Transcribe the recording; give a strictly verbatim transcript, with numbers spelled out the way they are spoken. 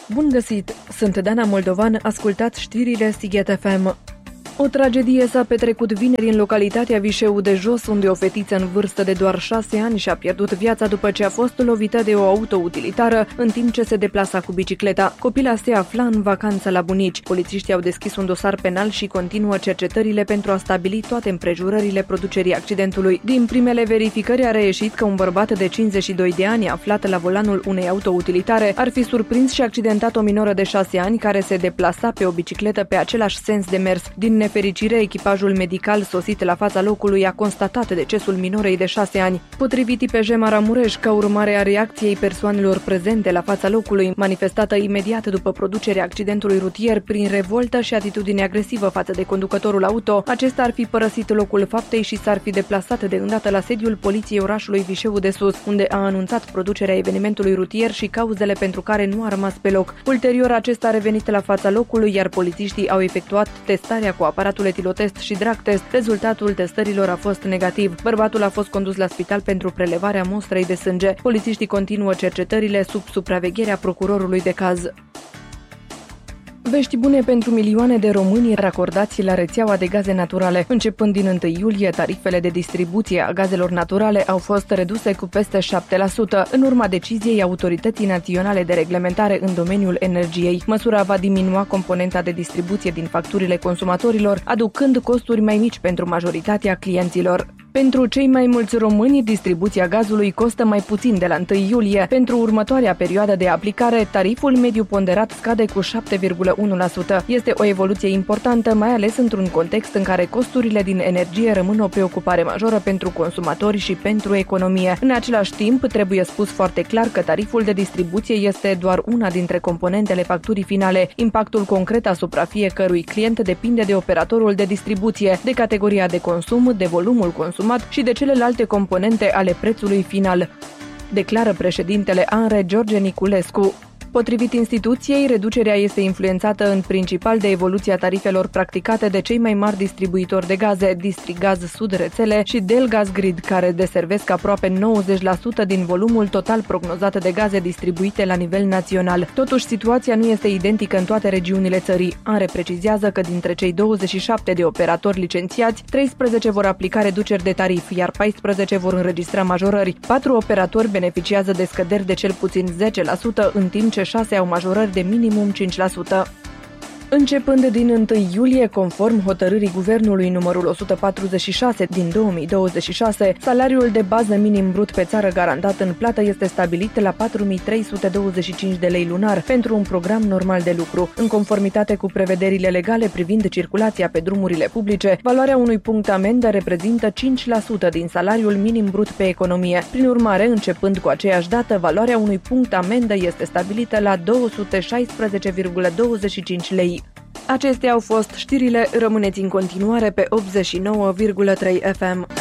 Bun găsit! Sunt Dana Moldovan, ascultați știrile Sighet F M. O tragedie s-a petrecut vineri în localitatea Vișeu de Jos, unde o fetiță în vârstă de doar șase ani și-a pierdut viața după ce a fost lovită de o autoutilitară în timp ce se deplasa cu bicicleta. Copila se afla în vacanță la bunici. Polițiștii au deschis un dosar penal și continuă cercetările pentru a stabili toate împrejurările producerii accidentului. Din primele verificări a reieșit că un bărbat de cincizeci și doi de ani aflat la volanul unei autoutilitare ar fi surprins și accidentat o minoră de șase ani care se deplasa pe o bicicletă pe același sens de mers. Din nefericire, echipajul medical sosit la fața locului a constatat decesul minorei de șase ani. Potrivit I P J Maramureș, ca urmare a reacției persoanelor prezente la fața locului, manifestată imediat după producerea accidentului rutier prin revoltă și atitudine agresivă față de conducătorul auto, acesta ar fi părăsit locul faptei și s-ar fi deplasat de îndată la sediul poliției orașului Vișeu de Sus, unde a anunțat producerea evenimentului rutier și cauzele pentru care nu a rămas pe loc. Ulterior, acesta a revenit la fața locului, iar polițiștii au efectuat testarea cu aparatul etilotest și drag test. Rezultatul testărilor a fost negativ. Bărbatul a fost condus la spital pentru prelevarea mostrei de sânge. Polițiștii continuă cercetările sub supravegherea procurorului de caz. Vești bune pentru milioane de români racordați la rețeaua de gaze naturale. Începând din întâi iulie, tarifele de distribuție a gazelor naturale au fost reduse cu peste șapte la sută, în urma deciziei Autorității Naționale de Reglementare în domeniul energiei. Măsura va diminua componenta de distribuție din facturile consumatorilor, aducând costuri mai mici pentru majoritatea clienților. Pentru cei mai mulți români, distribuția gazului costă mai puțin de la întâi iulie. Pentru următoarea perioadă de aplicare, tariful mediu ponderat scade cu șapte virgulă unu la sută. Este o evoluție importantă, mai ales într-un context în care costurile din energie rămân o preocupare majoră pentru consumatori și pentru economie. În același timp, trebuie spus foarte clar că tariful de distribuție este doar una dintre componentele facturii finale. Impactul concret asupra fiecărui client depinde de operatorul de distribuție, de categoria de consum, de volumul consumat și de celelalte componente ale prețului final, declară președintele ANRE George Niculescu. Potrivit instituției, reducerea este influențată în principal de evoluția tarifelor practicate de cei mai mari distribuitori de gaze, Distrigaz Sud Rețele și Delgaz Grid, care deservesc aproape nouăzeci la sută din volumul total prognozat de gaze distribuite la nivel național. Totuși, situația nu este identică în toate regiunile țării. ANRE precizează că dintre cei douăzeci și șapte de operatori licențiați, treisprezece vor aplica reduceri de tarif, iar paisprezece vor înregistra majorări. Patru operatori beneficiază de scăderi de cel puțin zece la sută, în timp ce șase au majorări de minimum cinci la sută. Începând din întâi iulie, conform hotărârii Guvernului numărul o sută patruzeci și șase din două mii douăzeci și șase, salariul de bază minim brut pe țară garantat în plată este stabilit la patru mii trei sute douăzeci și cinci de lei lunar pentru un program normal de lucru. În conformitate cu prevederile legale privind circulația pe drumurile publice, valoarea unui punct amendă reprezintă cinci la sută din salariul minim brut pe economie. Prin urmare, începând cu aceeași dată, valoarea unui punct amendă este stabilită la două sute șaisprezece virgulă douăzeci și cinci lei. Acestea au fost știrile, rămâneți în continuare pe optzeci și nouă virgulă trei F M.